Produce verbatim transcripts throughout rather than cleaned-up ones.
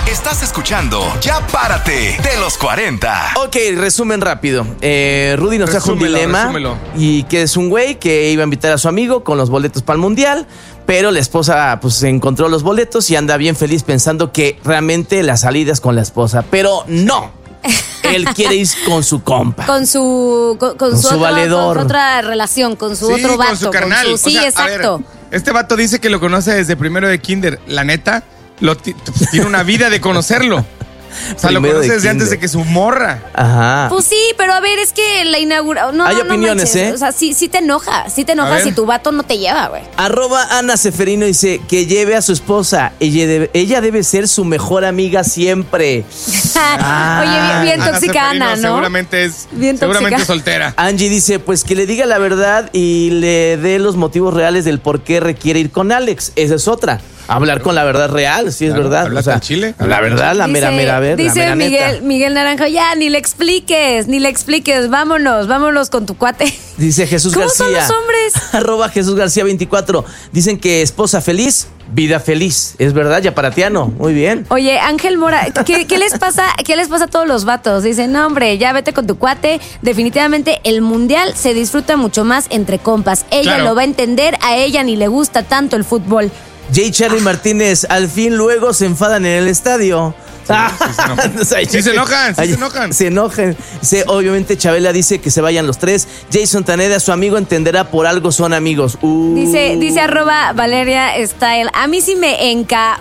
Estás escuchando Ya Párate de los cuarenta. Ok, resumen rápido. Eh, Rudy nos trajo un Resúmelo, dilema. resúmelo. Y que es un güey que iba a invitar a su amigo con los boletos para el mundial. Pero la esposa pues encontró los boletos y anda bien feliz pensando que realmente la salida es con la esposa. Pero no. Él quiere ir con su compa. Con su con, con Con su, su otro- valedor. con su otra relación, con su Sí, otro vato. con su carnal. su- O sí, sea, a exacto. ver, este vato dice que lo conoce desde primero de kinder. La neta, lo ti- tiene una vida de conocerlo. O sea, lo Primero de conoce desde antes kinder. de que su morra. Ajá. Pues sí, pero a ver, es que la inauguración. No, Hay no opiniones, manches. ¿eh? O sea, sí, sí te enoja. Sí te A enoja ver. si tu vato no te lleva, güey. Arroba Ana Seferino dice que lleve a su esposa. Ella debe, ella debe ser su mejor amiga siempre. Oye, bien, bien Ana tóxica Seferino Ana, ¿no? Seguramente es Bien seguramente tóxica. soltera. Angie dice, pues que le diga la verdad y le dé los motivos reales del por qué requiere ir con Alex. Esa es otra. Hablar con la verdad real, sí es Claro, verdad. háblate al chile, La háblate al verdad, la mera, Dice- mera, a ver, la Dice mera Miguel, neta. Miguel Naranjo, ya, ni le expliques, ni le expliques. Vámonos, vámonos con tu cuate. Dice Jesús ¿Cómo García. son los hombres? Arroba Jesús García veinticuatro. Dicen que esposa feliz, vida feliz. Es verdad, Yaparatiano. Muy bien. Oye, Ángel Mora, ¿qué, qué les pasa? ¿Qué les pasa a todos los vatos? Dicen, no, hombre, ya vete con tu cuate. Definitivamente el mundial se disfruta mucho más entre compas. Ella Claro. lo va a entender, a ella ni le gusta tanto el fútbol. J. Charlie Martínez, al fin luego se enfadan en el estadio. sí se enojan. O sea, Sí se enojan, sí ay, se enojan. Se enojan. Se- obviamente Chabela dice que se vayan los tres. Jason Taneda, su amigo, entenderá por algo son amigos. Uh. Dice, dice arroba Valeria Style. A mí sí me enca...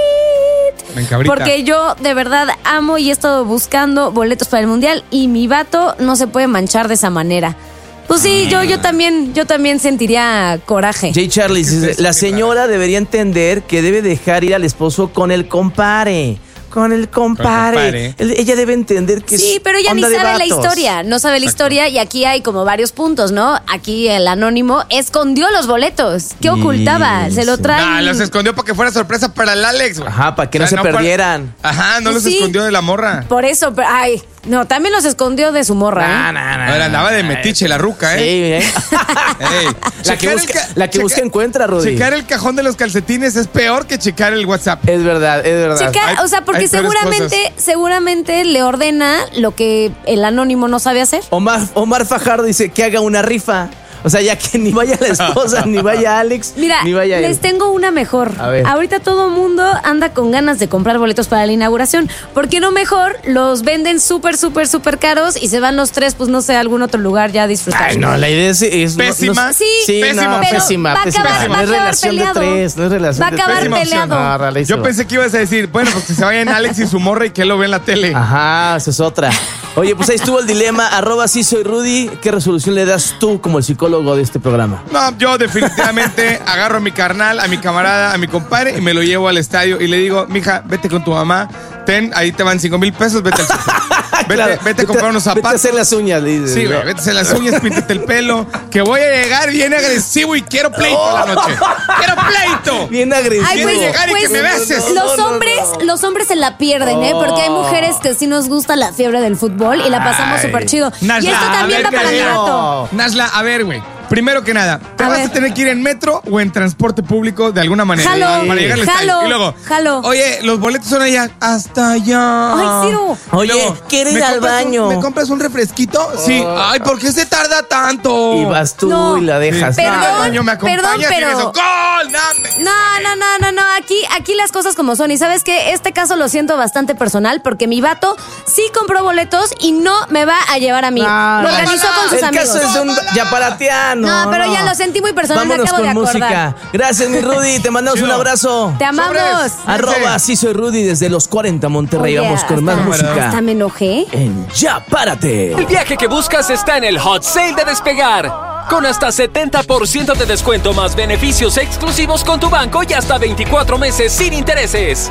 Me encabrita. Porque yo de verdad amo y he estado buscando boletos para el mundial y mi vato no se puede manchar de esa manera. Pues sí, yo, yo también, yo también sentiría coraje. J. Charlie Es que dice, es la muy señora debería entender que debe dejar ir al esposo con el compare. Con el compare. compare. Él- Ella debe entender que Sí, es pero ella ni onda de sabe la vatos. historia, no sabe la historia y aquí hay como varios puntos, ¿no? Aquí el anónimo escondió los boletos. ¿Qué ocultaba? Se lo Sí. traen. Ah, los escondió para que fuera sorpresa para el Alex, güey. Ajá, para que no se para- perdieran. Ajá, no Pues los sí. escondió de la morra. Por eso, pero- ay, no, también los escondió de su morra, Nah, ¿eh? nah, nah, A ver, andaba de nah. metiche la ruca, Sí, ¿eh? ¿eh? Ey, La que checar el busca- ca- la que checar- busca encuentra, Rudy. Checar el cajón de los calcetines es peor que checar el WhatsApp. Es verdad, es verdad. Checa, Hay- o sea, porque hay peores seguramente, seguramente le ordena lo que el anónimo no sabe hacer. Omar, Omar Fajardo dice que haga una rifa. O sea, ya que ni vaya la esposa, ni vaya Alex, Mira, ni vaya les él. tengo una mejor. A ver. Ahorita todo mundo anda con ganas de comprar boletos para la inauguración. ¿Por qué no mejor los venden súper, súper, súper caros y se van los tres, pues no sé, a algún otro lugar ya a disfrutar? Ay, no, la idea es... es- no- Pésima. no- Sí, sí, pésimo, no, pero pésima, va a pésima. acabar- no va a es acabar relación peleado. de tres, no es relación Va a de acabar tres. Pésima opción. peleado. No, realísimo. Yo pensé que ibas a decir, bueno, pues que se vayan Alex y su morra y que él lo ve en la tele. Ajá, esa es otra. Oye, pues ahí estuvo el dilema. Arroba sí soy Rudy. ¿Qué resolución le das tú como el psicólogo de este programa? No, yo definitivamente agarro a mi carnal, a mi camarada, a mi compadre y me lo llevo al estadio y le digo, mija, vete con tu mamá, ten, ahí te van cinco mil pesos, vete al súper. Vete, Claro, vete a comprar unos Vete a zapatos. hacer las uñas, le dices. Sí, güey, ¿no? vete a hacer las uñas, píntate el pelo, que voy a llegar bien agresivo y quiero pleito la noche. ¡Quiero pleito! Bien agresivo. Ay, pues, llegar y que pues, me beses. Los No, no, hombres, no. los hombres se la pierden, ¿eh? Porque hay mujeres que sí nos gusta la fiebre del fútbol y la pasamos Ay. súper chido. Y Nasla, esto a también ver, va para mi creo. gato. Nasla, a ver, güey. Primero que nada, te A vas ver. a tener que ir en metro o en transporte público de alguna manera. Jalo, para llegar al jalo, estadio. Y luego, jalo. oye, los boletos son allá. Hasta allá. Ay, Ciro. Oye, Y luego, ¿quieres ¿me ir al compras un- baño? ¿Me compras un refresquito? Sí. Ay, ¿por qué se tarda tanto? Y vas tú No. y la dejas. Sí. Perdón, Ah, al baño me acompañas perdón, y pero- eso, ¡gol! ¡Dame! No, no, no, no, no. Aquí, aquí las cosas como son. Y sabes que este caso lo siento bastante personal porque mi vato sí compró boletos y no me va a llevar a mí. No, lo no. organizó con sus El amigos. caso es de un yaparatiano. No, pero ya lo sentí muy personal, me Vámonos acabo con de acordar. música. Gracias, mi Rudy. Te mandamos Chido. un abrazo. Te amamos. Sobres. Arroba sí soy Rudy desde los cuarenta Monterrey. Oye, Vamos con más hasta- música. Hasta me enojé. En Ya Párate. El viaje que buscas está en el Hot Sale de Despegar. Con hasta setenta por ciento de descuento más beneficios exclusivos con tu banco y hasta veinticuatro meses sin intereses.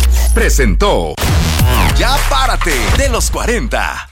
Presentó Ya Párate de los cuarenta.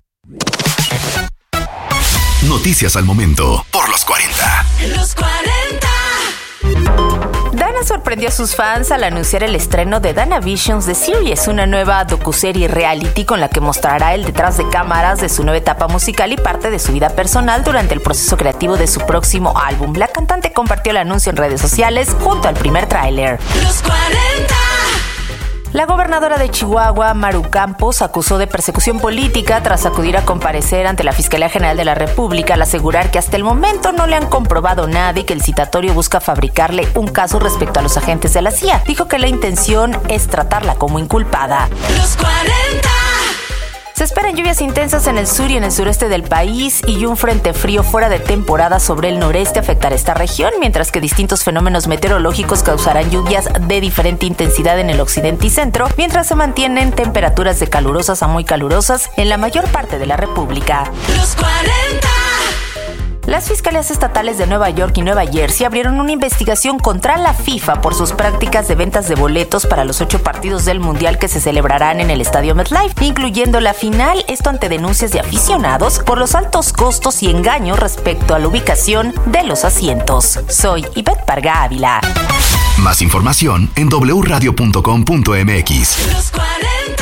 Noticias al momento por los cuarenta. Los cuarenta. Dana sorprendió a sus fans al anunciar el estreno de Dana Visions The Series, una nueva docuserie reality con la que mostrará el detrás de cámaras de su nueva etapa musical y parte de su vida personal durante el proceso creativo de su próximo álbum. La cantante compartió el anuncio en redes sociales junto al primer tráiler. Los cuarenta. La gobernadora de Chihuahua, Maru Campos, acusó de persecución política tras acudir a comparecer ante la Fiscalía General de la República al asegurar que hasta el momento no le han comprobado nada y que el citatorio busca fabricarle un caso respecto a los agentes de la C I A. Dijo que la intención es tratarla como inculpada. Los cuarenta. Se esperan lluvias intensas en el sur y en el sureste del país y un frente frío fuera de temporada sobre el noreste afectará esta región, mientras que distintos fenómenos meteorológicos causarán lluvias de diferente intensidad en el occidente y centro, mientras se mantienen temperaturas de calurosas a muy calurosas en la mayor parte de la República. Los cuarenta. Las fiscalías estatales de Nueva York y Nueva Jersey abrieron una investigación contra la FIFA por sus prácticas de ventas de boletos para los ocho partidos del Mundial que se celebrarán en el estadio MetLife, incluyendo la final, esto ante denuncias de aficionados por los altos costos y engaños respecto a la ubicación de los asientos. Soy Ivette Parga Ávila. Más información en doble u radio punto com punto m x. Los cuarenta.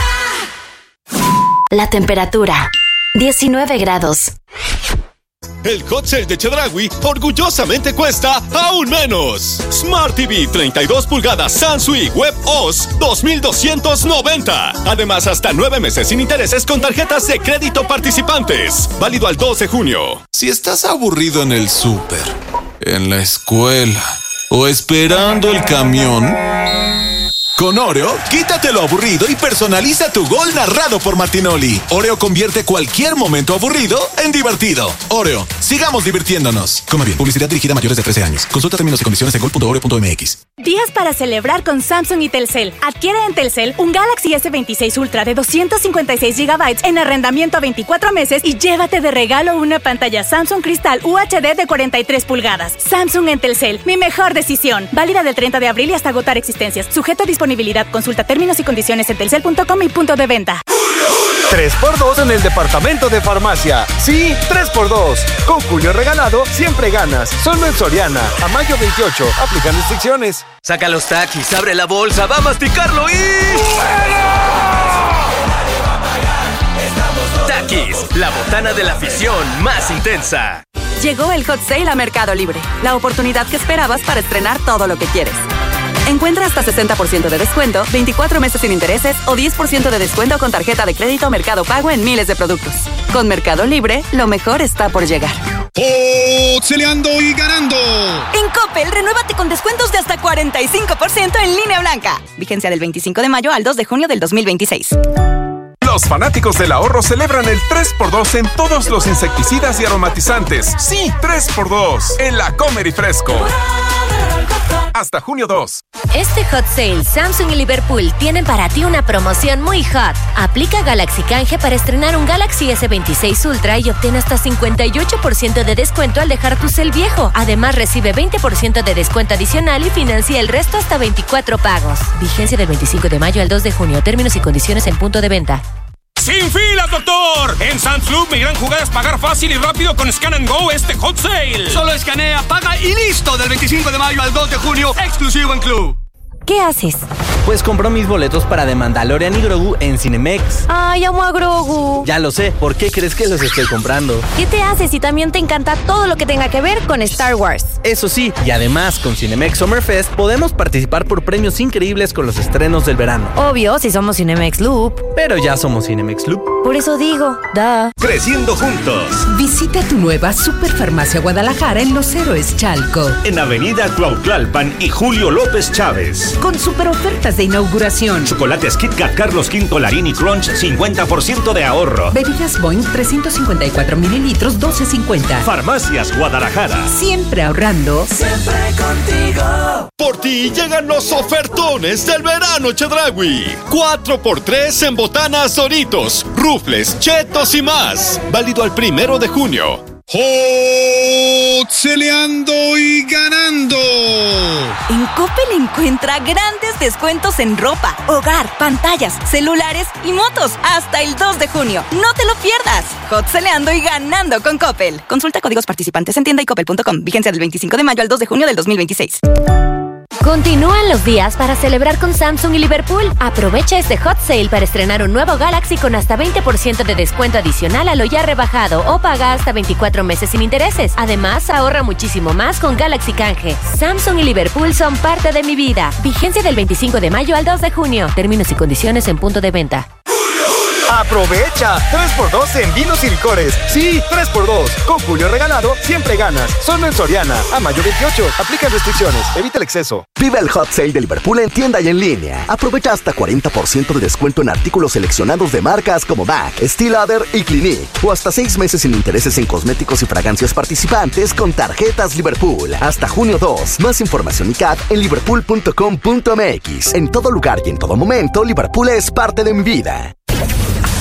La temperatura, diecinueve grados. El Hot Sale de Chedraui orgullosamente cuesta aún menos. Smart T V treinta y dos pulgadas Sansui Web O S dos mil doscientos noventa. Además, hasta nueve meses sin intereses con tarjetas de crédito participantes. Válido al dos de junio. Si estás aburrido en el súper, en la escuela o esperando el camión, con Oreo, quítate lo aburrido y personaliza tu gol narrado por Martinoli. Oreo convierte cualquier momento aburrido en divertido. Oreo, sigamos divirtiéndonos. Coma bien, publicidad dirigida a mayores de trece años. Consulta términos y condiciones en gol punto oreo punto m x. Días para celebrar con Samsung y Telcel. Adquiere en Telcel un Galaxy S veintiséis Ultra de doscientos cincuenta y seis gigabytes en arrendamiento a veinticuatro meses y llévate de regalo una pantalla Samsung Crystal U H D de cuarenta y tres pulgadas. Samsung en Telcel, mi mejor decisión. Válida del treinta de abril y hasta agotar existencias. Sujeto a disponibilidad. Consulta términos y condiciones en telcel punto com y punto de venta. tres por dos en el departamento de farmacia. Sí, tres por dos. Con Julio regalado, siempre ganas. Solo en Soriana. A mayo veintiocho. Aplican restricciones. Saca los taquis, abre la bolsa, va a masticarlo y... Takis, la botana de la afición más intensa. Llegó el Hot Sale a Mercado Libre. La oportunidad que esperabas para estrenar todo lo que quieres. Encuentra hasta sesenta por ciento de descuento, veinticuatro meses sin intereses o diez por ciento de descuento con tarjeta de crédito Mercado Pago en miles de productos. Con Mercado Libre, lo mejor está por llegar. ¡Hot-celeando y ganando! En Coppel, renuévate con descuentos de hasta cuarenta y cinco por ciento en línea blanca. Vigencia del veinticinco de mayo al dos de junio del dos mil veintiséis. Los fanáticos del ahorro celebran el tres por dos en todos los insecticidas y aromatizantes. Sí, tres por dos en la Comer y Fresco. Hasta junio dos. Este Hot Sale, Samsung y Liverpool tienen para ti una promoción muy hot. Aplica Galaxy Canje para estrenar un Galaxy S veintiséis Ultra y obtén hasta cincuenta y ocho por ciento de descuento al dejar tu cel viejo. Además, recibe veinte por ciento de descuento adicional y financia el resto hasta veinticuatro pagos. Vigencia del veinticinco de mayo al dos de junio. Términos y condiciones en punto de venta. ¡Sin filas, doctor! En Sam's Club, mi gran jugada es pagar fácil y rápido con Scan and Go este Hot Sale. Solo escanea, paga y listo. Del veinticinco de mayo al dos de junio, exclusivo en Club. ¿Qué haces? Pues compró mis boletos para The Mandalorian y Grogu en Cinemex. Ay, amo a Grogu. Ya lo sé, ¿por qué crees que los estoy comprando? ¿Qué te haces si también te encanta todo lo que tenga que ver con Star Wars? Eso sí, y además con Cinemex Summer Fest podemos participar por premios increíbles con los estrenos del verano. Obvio, si somos Cinemex Loop. Pero ya somos Cinemex Loop. Por eso digo, da. Creciendo juntos. Visita tu nueva Superfarmacia Guadalajara en Los Héroes Chalco. En Avenida Cuautlalpan y Julio López Chávez. Con super ofertas de inauguración. Chocolates Kit Kat Carlos Quinto Larini Crunch, cincuenta por ciento de ahorro. Bebidas Boing trescientos cincuenta y cuatro mililitros, doce cincuenta. Farmacias Guadalajara. Siempre ahorrando. Siempre contigo. Por ti llegan los ofertones del verano Chedraui. cuatro por tres en botanas Doritos, rufles, chetos y más. Válido al primero de junio. ¡Hot-celeando y ganando! En Coppel encuentra grandes descuentos en ropa, hogar, pantallas, celulares y motos hasta el dos de junio. ¡No te lo pierdas! Hot-celeando y ganando con Coppel. Consulta códigos participantes en tienda y coppel punto com. Vigencia del veinticinco de mayo al dos de junio del dos mil veintiséis. Continúan los días para celebrar con Samsung y Liverpool. Aprovecha este hot sale para estrenar un nuevo Galaxy con hasta veinte por ciento de descuento adicional a lo ya rebajado o paga hasta veinticuatro meses sin intereses. Además, ahorra muchísimo más con Galaxy Canje. Samsung y Liverpool son parte de mi vida. Vigencia del veinticinco de mayo al dos de junio. Términos y condiciones en punto de venta. ¡Aprovecha! tres por dos en vinos y licores. Sí, tres por dos. Con Julio Regalado siempre ganas. Solo en Soriana. A mayo veintiocho. Aplican restricciones. Evita el exceso. Vive el hot sale de Liverpool en tienda y en línea. Aprovecha hasta cuarenta por ciento de descuento en artículos seleccionados de marcas como M A C, Steel Lauder y Clinique. O hasta seis meses sin intereses en cosméticos y fragancias participantes con tarjetas Liverpool. Hasta junio dos. Más información y C A D en liverpool punto com punto m x. En todo lugar y en todo momento, Liverpool es parte de mi vida.